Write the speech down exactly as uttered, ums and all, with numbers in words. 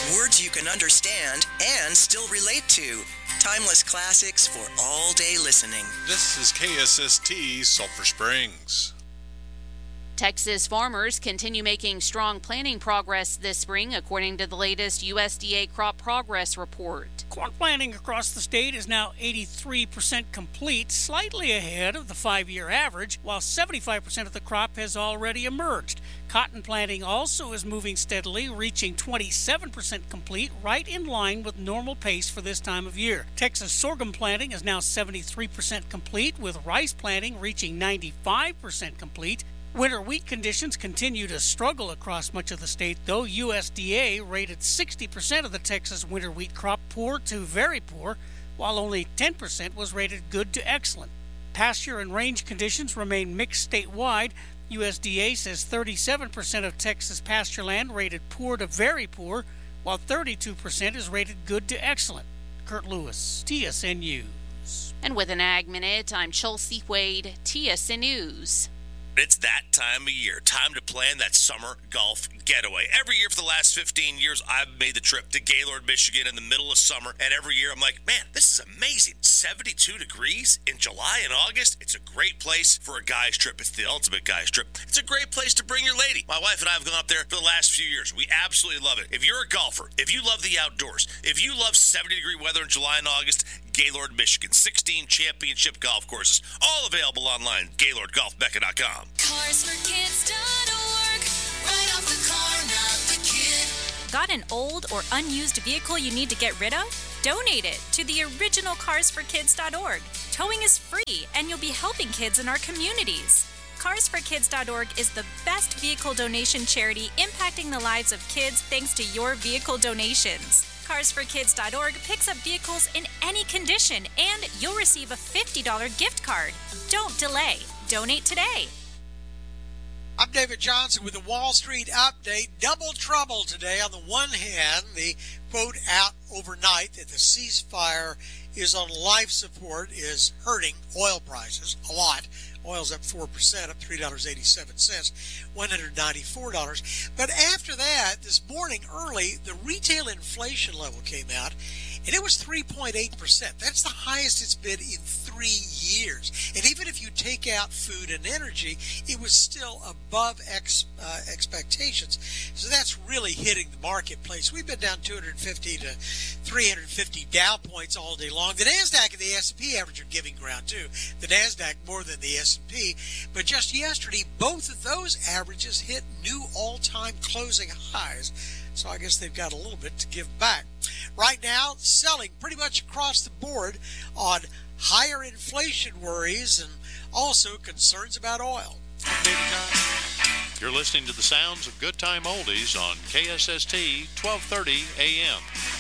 Words you can understand and still relate to. Timeless classics for all-day listening. This is K S S T Sulphur Springs. Texas farmers continue making strong planting progress this spring, according to the latest U S D A Crop Progress Report. Corn planting across the state is now eighty-three percent complete, slightly ahead of the five-year average, while seventy-five percent of the crop has already emerged. Cotton planting also is moving steadily, reaching twenty-seven percent complete, right in line with normal pace for this time of year. Texas sorghum planting is now seventy-three percent complete, with rice planting reaching ninety-five percent complete. Winter wheat conditions continue to struggle across much of the state, though U S D A rated sixty percent of the Texas winter wheat crop poor to very poor, while only ten percent was rated good to excellent. Pasture and range conditions remain mixed statewide. U S D A says thirty-seven percent of Texas pasture land rated poor to very poor, while thirty-two percent is rated good to excellent. Kurt Lewis, T S N News. And with an Ag Minute, I'm Chelsea Wade, T S N News. It's that time of year. Time to plan that summer golf getaway. Every year for the last fifteen years, I've made the trip to Gaylord, Michigan in the middle of summer. And every year I'm like, man, this is amazing. seventy-two degrees in July and August. It's a great place for a guy's trip. It's the ultimate guy's trip. It's a great place to bring your lady. My wife and I have gone up there for the last few years. We absolutely love it. If you're a golfer, if you love the outdoors, if you love seventy degree weather in July and August, Gaylord, Michigan. sixteen championship golf courses. All available online. Gaylord Golf Mecca dot com. cars for kids dot org. Right off the car, not the kid. Got an old or unused vehicle you need to get rid of? Donate it to the original cars for kids dot org. Towing is free, and you'll be helping kids in our communities. cars for kids dot org is the best vehicle donation charity impacting the lives of kids thanks to your vehicle donations. cars for kids dot org picks up vehicles in any condition, and you'll receive a fifty dollars gift card. Don't delay. Donate today. I'm David Johnson with the Wall Street Update. Double trouble today. On the one hand, the quote out overnight that the ceasefire is on life support is hurting oil prices a lot. Oil's up four percent, up three dollars and eighty-seven cents, one hundred ninety-four dollars. But after that, this morning early, the retail inflation level came out, and it was three point eight percent. That's the highest it's been in three years. And even if you take out food and energy, it was still above ex, uh, expectations. So that's really hitting the marketplace. We've been down two hundred fifty to three hundred fifty Dow points all day long. The NASDAQ and the S and P average are giving ground too. The NASDAQ more than the S and P. But just yesterday, both of those averages hit new all-time closing highs. So I guess they've got a little bit to give back. Right now, selling pretty much across the board on higher inflation worries and also concerns about oil. I'm David Johnson. You're listening to the sounds of Good Time Oldies on K S S T twelve thirty A M.